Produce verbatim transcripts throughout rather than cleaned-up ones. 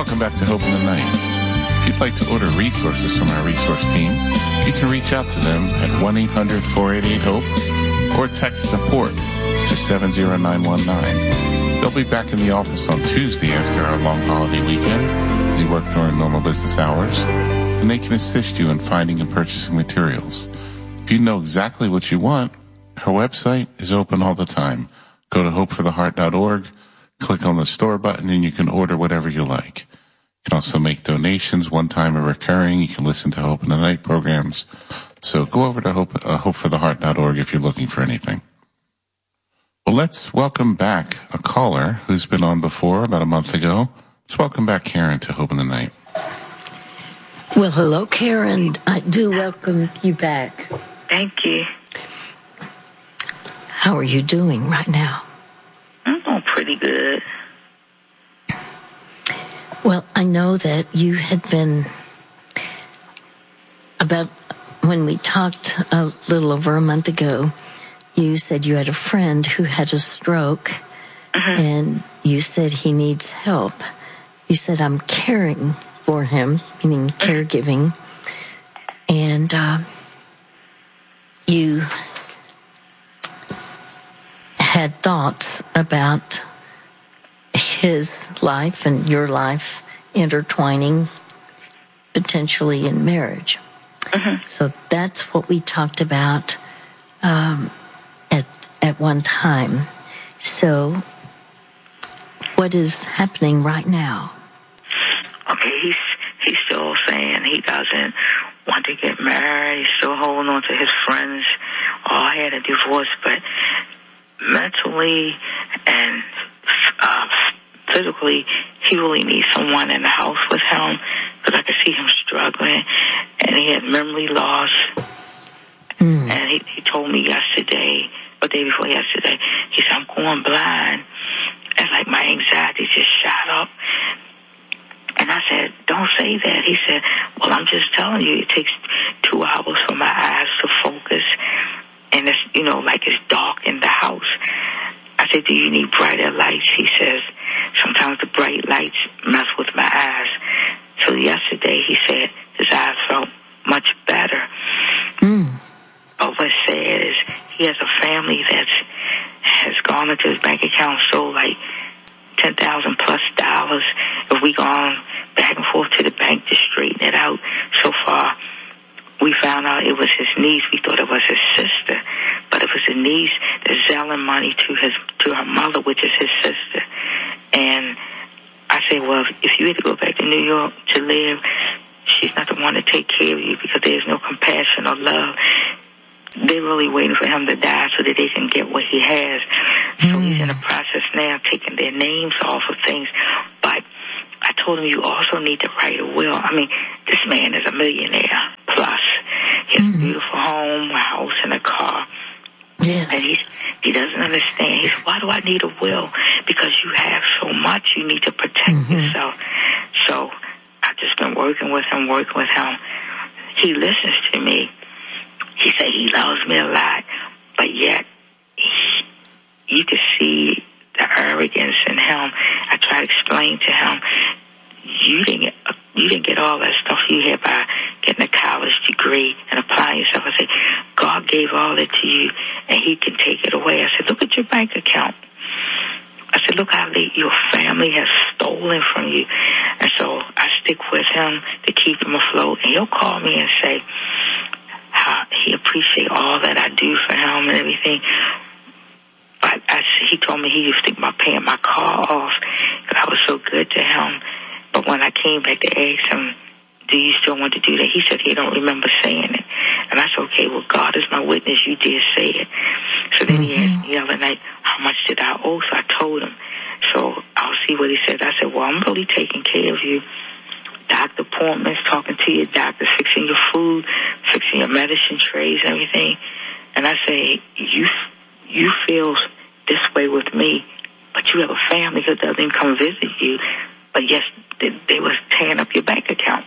Welcome back to Hope in the Night. If you'd like to order resources from our resource team, you can reach out to them at one eight hundred four eight eight HOPE or text support to seven zero nine one nine. They'll be back in the office on Tuesday after our long holiday weekend. They work during normal business hours, and they can assist you in finding and purchasing materials. If you know exactly what you want, our website is open all the time. Go to hope for the heart dot org, click on the store button, and you can order whatever you like. You can also make donations, one-time or recurring. You can listen to Hope in the Night programs. So go over to hope, uh, hope for the heart dot org if you're looking for anything. Well, let's welcome back a caller who's been on before about a month ago. Let's welcome back Karen to Hope in the Night. Well, hello, Karen. I do welcome you back. Thank you. How are you doing right now? I'm doing pretty good. Well, I know that you had been, about when we talked a little over a month ago, you said you had a friend who had a stroke, mm-hmm. and you said he needs help. You said, I'm caring for him, meaning caregiving, and uh, you had thoughts about his life and your life intertwining potentially in marriage. Mm-hmm. So that's what we talked about um, at at one time. So what is happening right now? Okay, he's he's still saying he doesn't want to get married. He's still holding on to his friends. Oh, I had a divorce, but mentally and uh, physically, he really needs someone in the house with him because I could see him struggling, and he had memory loss. Mm. And he, he told me yesterday, or day before yesterday, he said, I'm going blind. And like my anxiety just shot up. And I said, don't say that. He said, well, I'm just telling you, it takes two hours for my eyes to focus. And it's, you know, like it's dark in the house. I said, do you need brighter lights? He says, sometimes the bright lights mess with my eyes. So yesterday he said his eyes felt much better. Mm. But what's sad is he has a family that's has gone into his bank account, so like ten thousand plus dollars. If we gone back and forth to the bank to straighten it out, so far we found out it was his niece. We thought it was his sister, but it was his niece that's selling money to his to her mother, which is his sister. And I said, well, if you had to go back to New York to live, she's not the one to take care of you because there's no compassion or love. They're really waiting for him to die so that they can get what he has. So mm. he's in the process now of taking their names off of things. But I told him, you also need to write a will. I mean, this man is a millionaire plus. He has mm-hmm. a beautiful home, a house, and a car. Yes. And he's, he doesn't understand. He said, why do I need a will? Because you have so much, you need to protect mm-hmm. yourself. So I've just been working with him, working with him. He listens to me. He said he loves me a lot, but yet he, you can see the arrogance in him. I try to explain to him, you didn't get, you didn't get all that stuff you had by getting a college degree and applying yourself. I said, God gave all that to you, and he can take it away. I said, look at your bank account. I said, look how they, your family has stolen from you. And so I stick with him to keep him afloat, and he'll call me and say how he appreciates all that I do for him and everything. But I, he told me he used to think about paying my car off because I was so good to him. But when I came back to ask him, do you still want to do that? He said he don't remember saying it. And I said, okay, well, God is my witness. You did say it. So then mm-hmm. he asked me the other night, how much did I owe? So I told him. So I'll see what he said. I said, well, I'm really taking care of you. Doctor appointments, talking to your doctor, fixing your food, fixing your medicine trays, everything. And I say, you you feel this way with me, but you have a family who doesn't come visit you. But yes, they, they was tearing up your bank account.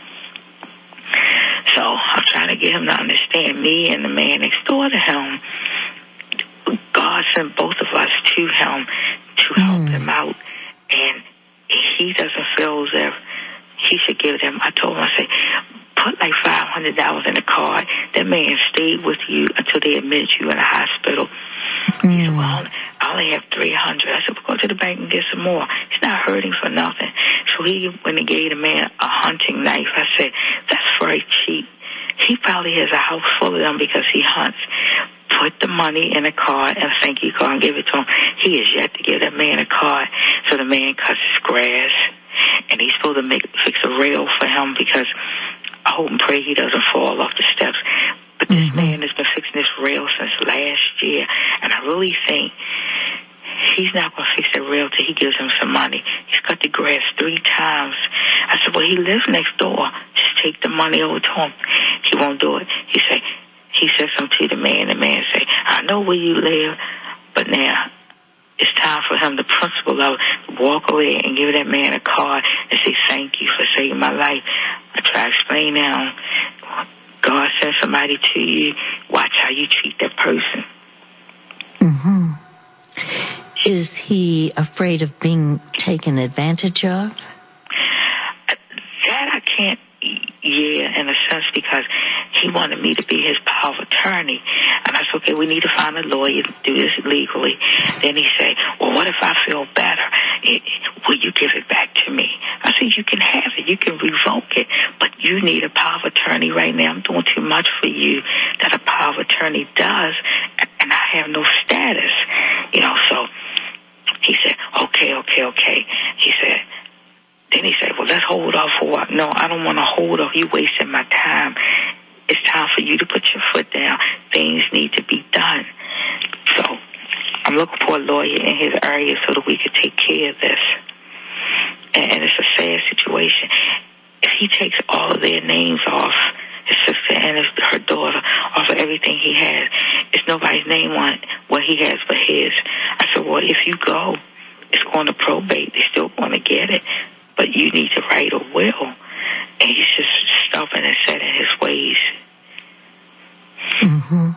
So I'm trying to get him to understand me and the man next door to him. God sent both of us to him to help mm. him out. And he doesn't feel as if he should give them, I told him, I said, put like five hundred dollars in the card. That man stayed with you until they admitted you in the hospital. Mm. He said, well, I only have three hundred. I said, well, go to the bank and get some more. He's not hurting for nothing. So he went and gave the man a hunting knife. I said, that's very cheap. He probably has a house full of them because he hunts. Put the money in a card and a thank you card and give it to him. He is yet to give that man a card. So the man cuts his grass, and he's supposed to make fix a rail for him because I hope and pray he doesn't fall off the steps. But this mm-hmm. man has been fixing this rail since last year, and I really think he's not going to fix that rail till he gives him some money. He's cut the grass three times. I said, well, he lives next door. Just take the money over to him. He won't do it. He said, he said something to the man. The man said, I know where you live, but now it's time for him, the principal of it, to walk away and give that man a card and say, thank you for saving my life. I try to explain now, God sent somebody to you. Watch how you treat that person. Mm-hmm. Is he afraid of being taken advantage of? That I can't, yeah, in a sense, because he wanted me to be his power of attorney. And I said, okay, we need to find a lawyer to do this legally. Then he said, well, what if I feel better? It, will you give it back to me? I said, you can have it. You can revoke it. But you need a power of attorney right now. I'm doing too much for you that a power of attorney does, and I have no status. You know, so he said, okay, okay, okay. He said, then he said, well, let's hold off for a while. No, I don't want to hold off. You wasting my time. It's time for you to put your foot down. Things need to be done. So I'm looking for a lawyer in his area so that we could take care of this. And, and it's a sad situation. If he takes all of their names off, his sister and his, her daughter, off of everything he has, it's nobody's name on what he has but his. I said, well, if you go, it's going to probate. They're still going to get it. But you need to write a will. And he's just stubborn and set in his ways. Mm-hmm.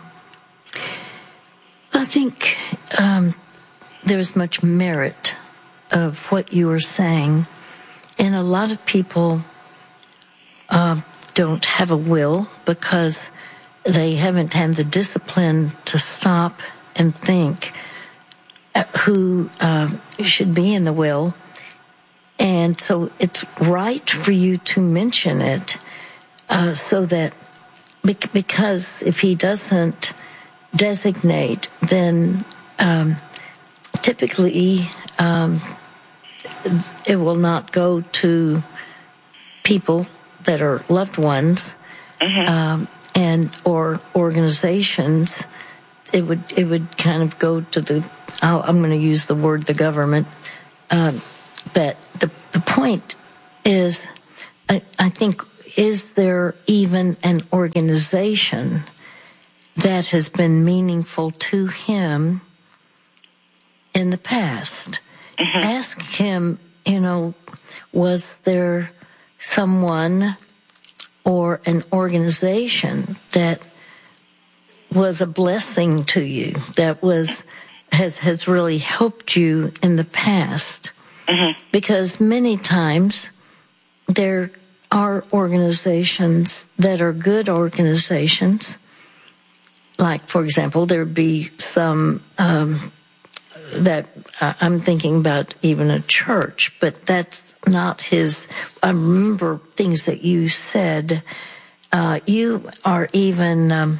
I think um, there's much merit of what you were saying. And a lot of people uh, don't have a will because they haven't had the discipline to stop and think who uh, should be in the will. And so it's right for you to mention it uh, so that because if he doesn't designate, then um, typically um, it will not go to people that are loved ones mm-hmm. um, and or organizations. It would it would kind of go to the. I'll, I'm going to use the word the government. Um, But the, the point is, I, I think, is there even an organization that has been meaningful to him in the past? Mm-hmm. Ask him, you know, was there someone or an organization that was a blessing to you, that was has has really helped you in the past? Mm-hmm. Because many times there are organizations that are good organizations. Like, for example, there'd be some um, that uh, I'm thinking about even a church, but that's not his. I remember things that you said. Uh, you are even um,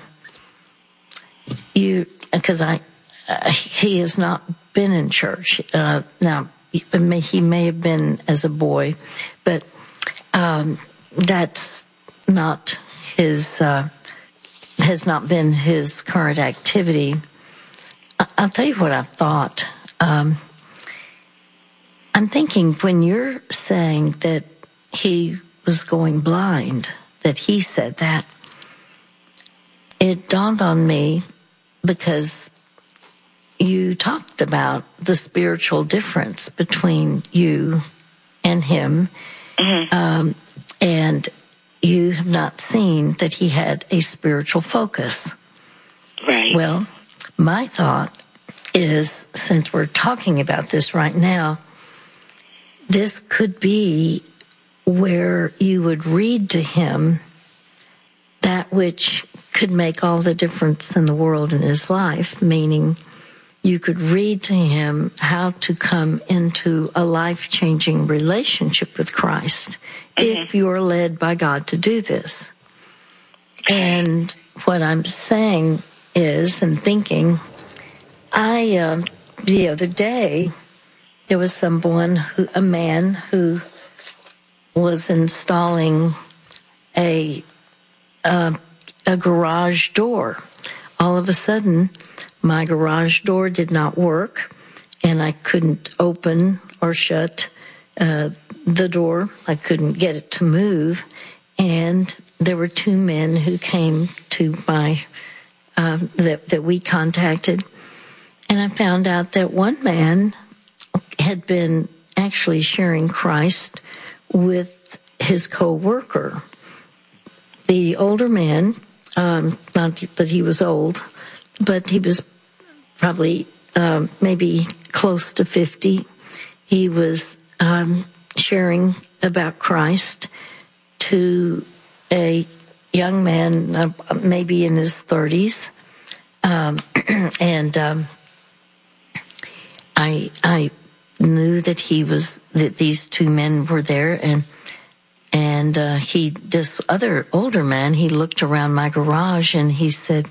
you because I uh, he has not been in church uh, now. He may have been as a boy, but um, that's not his, uh, has not been his current activity. I'll tell you what I thought. Um, I'm thinking when you're saying that he was going blind, that he said that, it dawned on me because you talked about the spiritual difference between you and him, mm-hmm. um, and you have not seen that he had a spiritual focus. Right. Well, my thought is, since we're talking about this right now, this could be where you would read to him that which could make all the difference in the world in his life, meaning you could read to him how to come into a life-changing relationship with Christ mm-hmm. if you're led by God to do this. And what I'm saying is, and thinking, I, uh, the other day, there was someone, who, a man who was installing a, uh, a garage door. All of a sudden, my garage door did not work, and I couldn't open or shut uh, the door. I couldn't get it to move, and there were two men who came to my, uh, that, that we contacted, and I found out that one man had been actually sharing Christ with his co-worker. The older man, um, not that he was old, but he was probably um, maybe close to fifty. He was um, sharing about Christ to a young man, uh, maybe in his thirties, um, and um, I I knew that he was that these two men were there, and and uh, he this other older man, he looked around my garage and he said,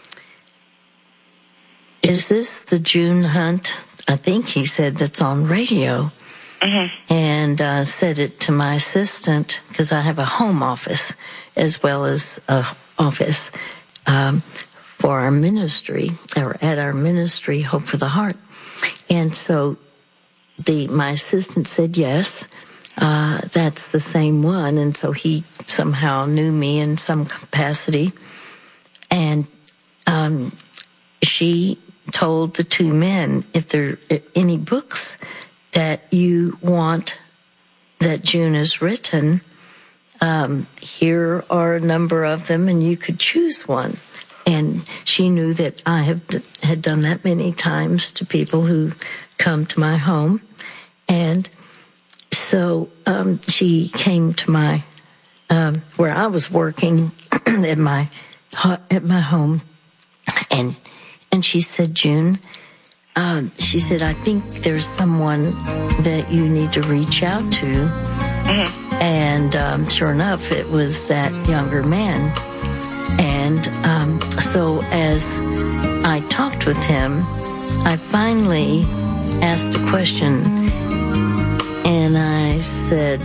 "Is this the June Hunt?" I think he said, "That's on radio." Mm-hmm. And uh, said it to my assistant, because I have a home office as well as a office um, for our ministry, or at our ministry, Hope for the Heart. And so the my assistant said, yes, uh, that's the same one. And so he somehow knew me in some capacity. And um, she told the two men, if there are any books that you want that June has written, um, here are a number of them, and you could choose one. And she knew that I have had done that many times to people who come to my home. And so um, she came to my, um, where I was working at my at my home, and and she said, "June," um, she said, "I think there's someone that you need to reach out to." Mm-hmm. And um, sure enough, it was that younger man. And um, so as I talked with him, I finally asked a question, and I said,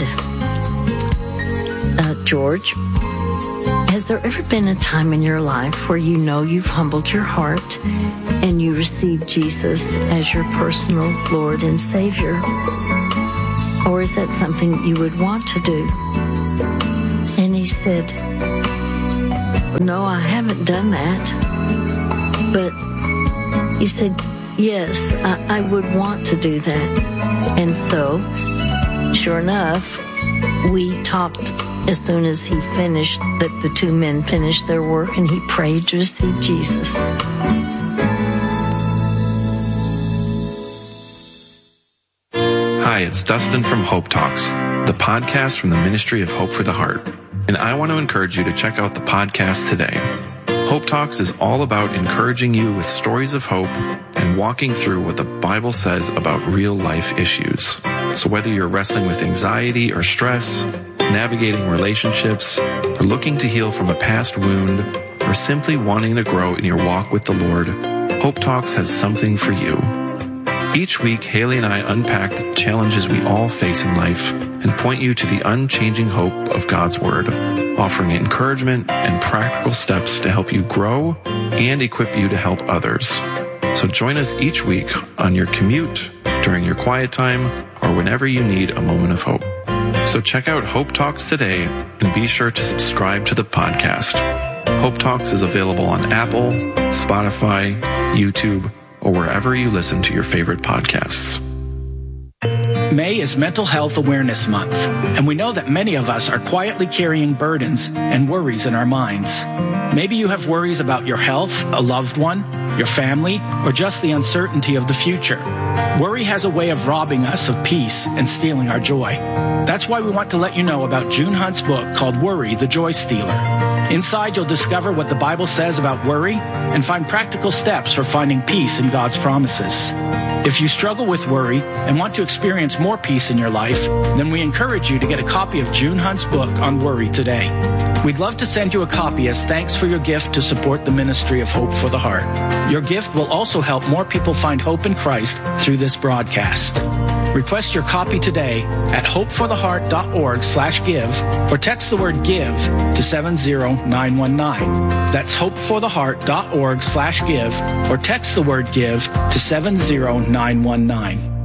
uh, "George, has there ever been a time in your life where you know you've humbled your heart and you received Jesus as your personal Lord and Savior? Or is that something you would want to do?" And he said, "No, I haven't done that." But he said, "Yes, I, I would want to do that." And so, sure enough, we talked as soon as he finished, that the two men finished their work, and he prayed to receive Jesus. Hi, it's Dustin from Hope Talks, the podcast from the Ministry of Hope for the Heart. And I want to encourage you to check out the podcast today. Hope Talks is all about encouraging you with stories of hope and walking through what the Bible says about real life issues. So whether you're wrestling with anxiety or stress, navigating relationships, or looking to heal from a past wound, or simply wanting to grow in your walk with the Lord, Hope Talks has something for you. Each week, Haley and I unpack the challenges we all face in life and point you to the unchanging hope of God's Word, offering encouragement and practical steps to help you grow and equip you to help others. So join us each week on your commute, during your quiet time, or whenever you need a moment of hope. So check out Hope Talks today and be sure to subscribe to the podcast. Hope Talks is available on Apple, Spotify, YouTube, or wherever you listen to your favorite podcasts. May is Mental Health Awareness Month, and we know that many of us are quietly carrying burdens and worries in our minds. Maybe you have worries about your health, a loved one, your family, or just the uncertainty of the future. Worry has a way of robbing us of peace and stealing our joy. That's why we want to let you know about June Hunt's book called Worry, the Joy Stealer. Inside, you'll discover what the Bible says about worry and find practical steps for finding peace in God's promises. If you struggle with worry and want to experience more peace in your life, then we encourage you to get a copy of June Hunt's book on worry today. We'd love to send you a copy as thanks for your gift to support the ministry of Hope for the Heart. Your gift will also help more people find hope in Christ through this broadcast. Request your copy today at hopefortheheart.org slash give or text the word give to seven zero nine one nine. That's hopefortheheart.org slash give or text the word give to seven zero nine one nine.